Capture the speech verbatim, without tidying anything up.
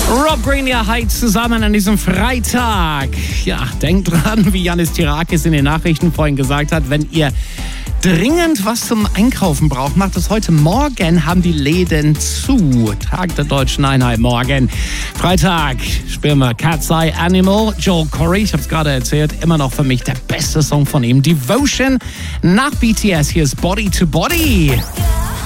Rob Green, ja, heute zusammen an diesem Freitag. Ja, denkt dran, wie Janis Tirakis in den Nachrichten vorhin gesagt hat, wenn ihr dringend was zum Einkaufen braucht, macht es heute. Morgen haben die Läden zu. Tag der Deutschen Einheit morgen. Freitag spielen wir Cat's Eye Animal. Joel Corey, ich habe es gerade erzählt, immer noch für mich der beste Song von ihm. Devotion nach B T S. Hier ist Body to Body.